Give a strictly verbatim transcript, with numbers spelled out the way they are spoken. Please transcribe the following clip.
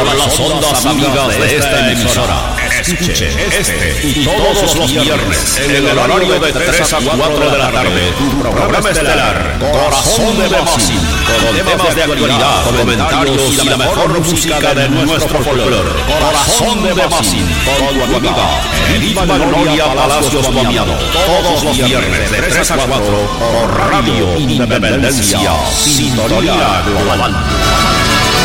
por las ondas amigas de esta emisora. Escuche este y todos los viernes en el horario de tres a cuatro de la tarde tu programa estelar Corazón de Mocín, con temas de actualidad, comentarios y la mejor música de nuestro folclore. Corazón de Mocín, con tu amiga Edith Magnolia Palacios Gomiado, todos los viernes de tres a cuatro por Radio Independencia, Sintonía Global.